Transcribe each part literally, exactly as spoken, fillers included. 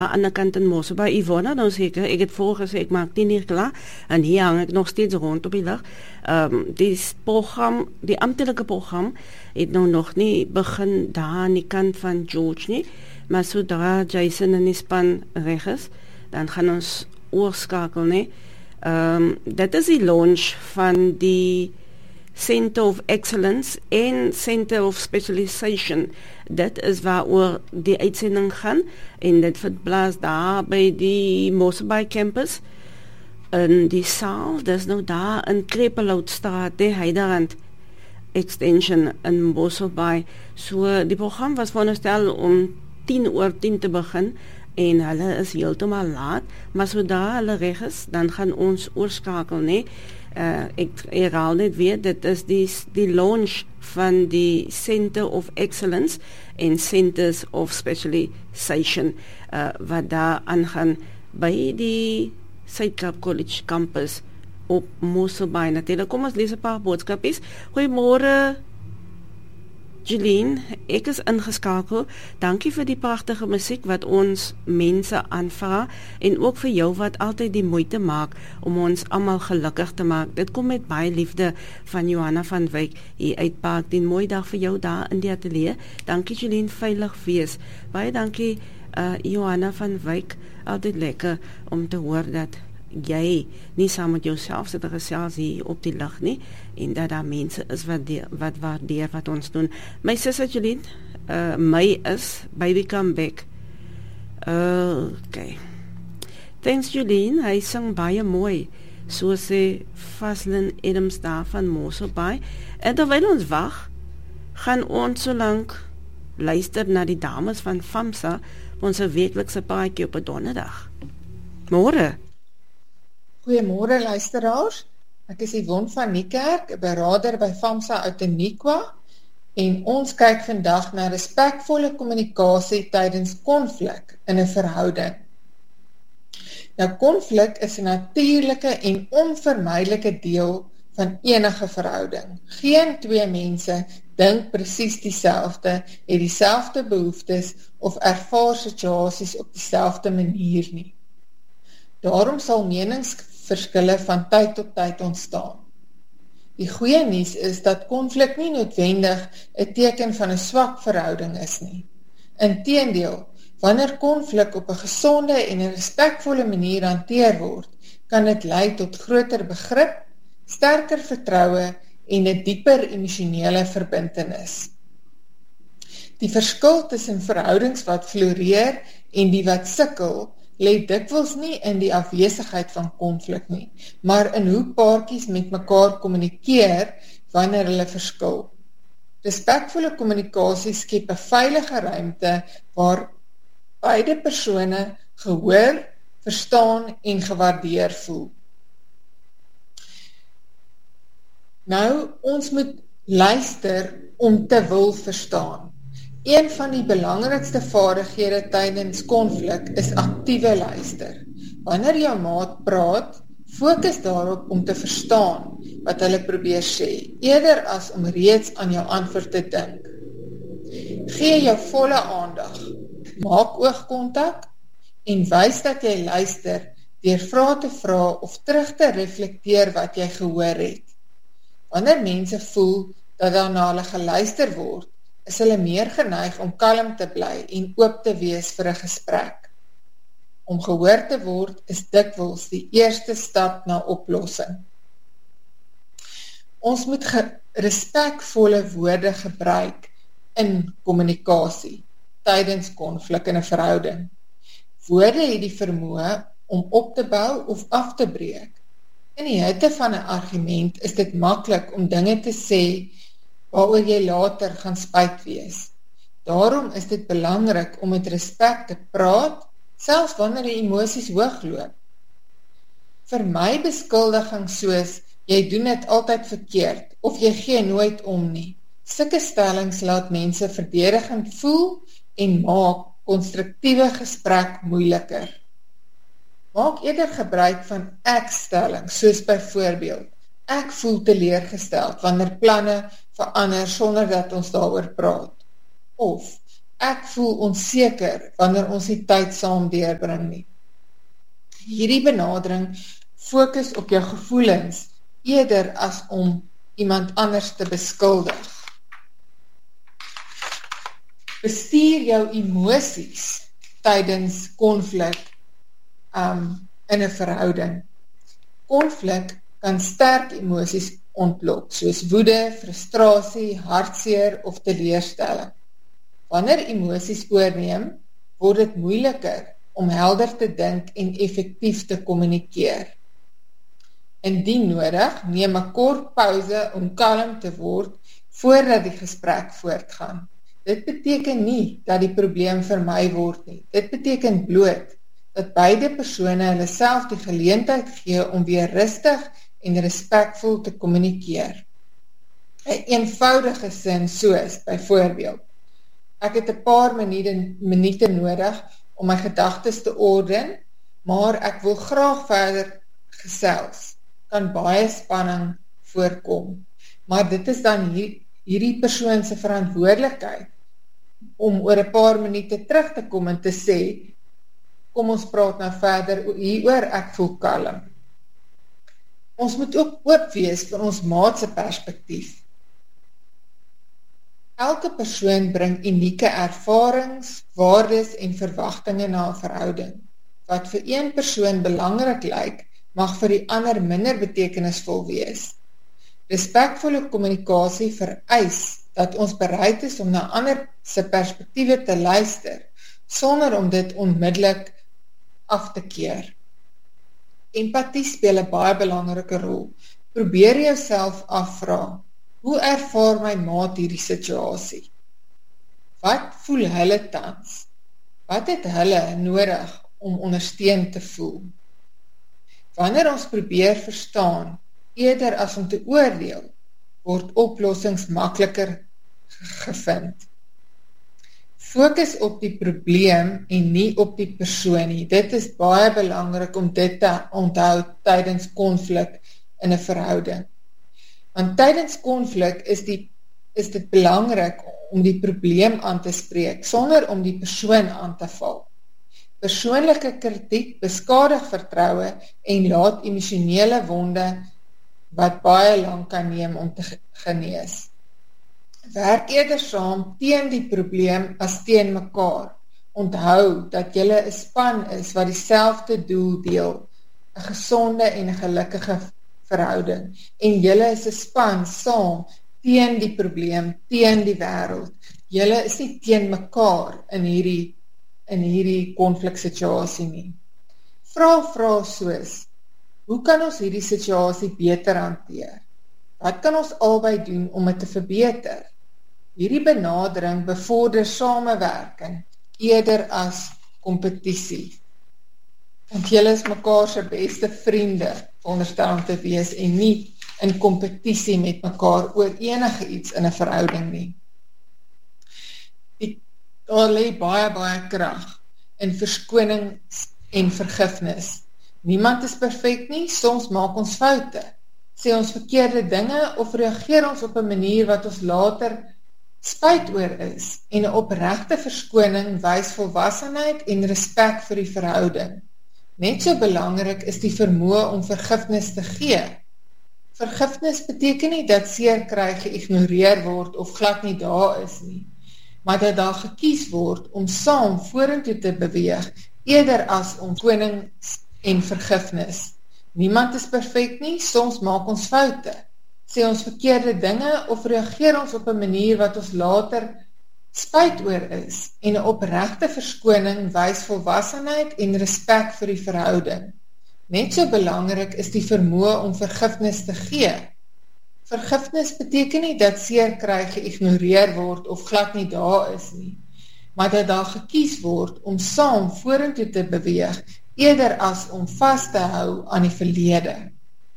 aan de kant in Mosselbaai, Yvonne, dan zeker, ik het vorige gesê, ik maak tien uur klaar, en hier hang ik nog steeds rond op die dag. Um, die program, die ambtelijke program, het nou nog niet begin daar aan die kant van George nie, maar zodra Jason en die span reg is, dan gaan ons oorskakel, nie. Um, dit is die launch van die Center of Excellence en Center of Specialization. Dit is waaroor die uitsending gaan en dit verplaas daar by die Mosselbaai campus in die saal, dis nou daar in Krepeloutstraat, die Heiderand Extension in Mosselbaai. So die program was veronderstel om tien oor tien te begin en hulle is heeltemal laat, maar sodra hulle reg is, dan gaan ons oorskakel, nee. Uh, ek herhaal net weer, dit is die, die launch van die Center of Excellence en Centers of Specialization uh, wat daar aangaan by die Suid-Kaap College campus op Mosselbaai. Natuurlijk, kom ons lees een paar boodskapies. Goeiemôre Jeline, ek is ingeskakel. Dankie vir die pragtige musiek wat ons mense aanvra en ook vir jou wat altyd die moeite maak om ons almal gelukkig te maak. Dit kom met baie liefde van Johanna van Wyk hier uit Park. Die mooi dag vir jou daar in die atelier. Dankie Jeline, veilig wees. Baie dankie uh, Johanna van Wyk. Altyd lekker om te hoor dat jy nie saam met jouself sit gesels hier op die lig nie en dat daar mense is wat de, wat waardeer wat ons doen. My sussie Jeline, uh, my is Baby Come Back. Uh, okay. Thanks Jeline, hy sing baie mooi. So sê Faslin Adams daar van Mosselbaai. En terwyl ons wag, gaan ons so lank luister na die dames van FAMSA, ons weeklikse paadjie op 'n donderdag. Môre. Goeiemôre luisteraars, ek is Yvonne van Niekerk, beraader by FAMSA Outeniqua en ons kyk vandag na respekvolle kommunikasie tydens konflik in 'n verhouding. Nou konflik is 'n natuurlike en onvermydelike deel van enige verhouding. Geen twee mense dink presies dieselfde, het dieselfde behoeftes of ervaar situasies op dieselfde manier nie. Daarom sal meningsverskille van tyd tot tyd ontstaan. Die goeie nuus is dat konflik nie noodwendig 'n teken van 'n swak verhouding is nie. Inteendeel, wanneer konflik op 'n gesonde en 'n respekvolle manier hanteer word, kan dit lei tot groter begrip, sterker vertroue en 'n dieper emosionele verbintenis. Die verskil tussen verhoudings wat floreer en die wat sukkel, lê dikwels nie in die afwesigheid van konflik nie, maar in hoe paartjies met mekaar kommunikeer wanneer hulle verskil. Respekvolle kommunikasie skep 'n veilige ruimte waar beide persone gehoor, verstaan en gewaardeer voel. Nou, ons moet luister om te wil verstaan. Een van die belangrikste vaardighede tydens konflik is aktiewe luister. Wanneer jou maat praat, fokus daarop om te verstaan wat hulle probeer sê, eerder as om reeds aan jou antwoord te dink. Gee jou volle aandag, maak oogkontak en wys dat jy luister deur vrae te vra of terug te reflekteer wat jy gehoor het. Wanneer mense voel dat daarna hulle geluister word, is hulle meer geneig om kalm te bly en oop te wees vir 'n gesprek. Om gehoor te word is dikwels die eerste stap na oplossing. Ons moet respekvolle woorde gebruik in kommunikasie tydens konflik in 'n verhouding. Woorde het die vermoë om op te bou of af te breek. In die hitte van 'n argument is dit maklik om dinge te sê waaroor jy later gaan spyt wees. Daarom is dit belangrik om met respek te praat, selfs wanneer die emosies hoogloop. Vermy beskuldigings soos, jy doen dit altyd verkeerd, of jy gee nooit om nie. Sulke stellings laat mense verdedigend voel en maak konstruktiewe gesprek moeiliker. Maak eerder gebruik van ek-stellings, soos byvoorbeeld, ek voel teleurgesteld wanneer planne verander sonder dat ons daaroor praat. Of, ek voel onseker wanneer ons die tyd saam deurbring nie. Hierdie benadering fokus op jou gevoelens eerder as om iemand anders te beskuldig. Bestuur jou emosies tydens konflik um, in 'n verhouding. Konflik kan sterk emosies ontlok, soos woede, frustrasie, hartseer of teleurstelling. Wanneer emosies oorneem, word dit moeiliker om helder te dink en effektief te kommunikeer. Indien nodig, neem 'n kort pouse om kalm te word voordat die gesprek voortgaan. Dit beteken nie dat die probleem vermy word nie. Dit beteken bloot dat beide persone hulle self die geleentheid gee om weer rustig en respekvol te kommunikeer. 'n Eenvoudige sin soos, byvoorbeeld, ek het 'n paar minute, minute nodig om my gedagtes te orden, maar ek wil graag verder gesels. Kan baie spanning voorkom. Maar dit is dan hier, hierdie persoon se verantwoordelikheid om oor 'n paar minute terug te kom en te sê, kom ons praat nou verder hieroor, ek voel kalm. Ons moet ook oop wees vir ons maat se perspektief. Elke persoon bring unieke ervarings, waardes en verwagtinge na 'n verhouding. Wat vir een persoon belangrik lyk, mag vir die ander minder betekenisvol wees. Respekvolle kommunikasie vereis dat ons bereid is om na ander se perspektiewe te luister, sonder om dit onmiddellik af te keer. Empatie speel 'n baie belangrike rol. Probeer jouself afvra, hoe ervaar my maat hierdie situasie? Wat voel hulle tans? Wat het hulle nodig om ondersteun te voel? Wanneer ons probeer verstaan, eerder as om te oordeel, word oplossings makliker gevind. Fokus op die probleem en nie op die persoon nie. Dit is baie belangrik om dit te onthou tydens konflik in 'n verhouding. Want tydens konflik is, die, is dit belangrik om die probleem aan te spreek, sonder om die persoon aan te val. Persoonlike kritiek beskadig vertroue en laat emosionele wonde wat baie lank kan neem om te genees. Werk eerder saam teen die probleem as teen mekaar. Onthou dat julle 'n span is wat dieselfde doel deel, 'n gesonde en 'n gelukkige verhouding. En julle is 'n span saam teen die probleem, teen die wêreld. Julle is nie teen mekaar in hierdie in hierdie konfliksituasie nie. Vra vrae soos, hoe kan ons hierdie situasie beter hanteer? Wat kan ons albei doen om dit te verbeter? Hierdie benadering bevorder samewerking eerder as kompetisie. Want julle is mekaar se beste vriende, veronderstel om te wees, en nie in kompetisie met mekaar oor enige iets in 'n verhouding nie. Die, daar lê baie, baie krag in verskoning en vergifnis. Niemand is perfek nie, soms maak ons foute. Sê ons verkeerde dinge of reageer ons op 'n manier wat ons later spyt oor is, en 'n opregte verskoning wys volwassenheid en respek vir die verhouding. Net so belangrik is die vermoë om vergifnis te gee. Vergifnis beteken nie dat seer kry geïgnoreer word of glad nie daar is nie, maar dat daar gekies word om saam vorentoe te beweeg, eerder as om verskoning en vergifnis. Niemand is perfek nie, soms maak ons foute. Sê ons verkeerde dinge of reageer ons op 'n manier wat ons later spyt oor is, en 'n opregte verskoning wys volwassenheid en respek vir die verhouding. Net so belangrik is die vermoë om vergifnis te gee. Vergifnis beteken nie dat seer kry geïgnoreer word of glad nie daar is nie, maar dat daar gekies word om saam vorentoe te beweeg, eerder as om vas te hou aan die verlede.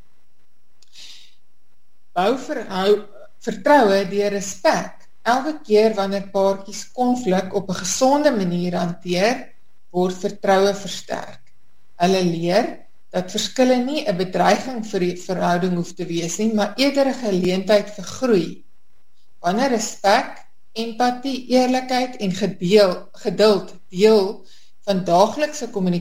Bou verhou, vertroue deur respek. Elke keer wanneer paartjies konflik op 'n gesonde manier hanteer, word vertroue versterk. Hulle leer dat verskille nie 'n bedreiging vir die verhouding hoef te wees nie, maar eerder 'n geleentheid vir groei. Wanneer respek empatie, eerlikheid en gedeel, geduld deel van daaglikse kommunikasie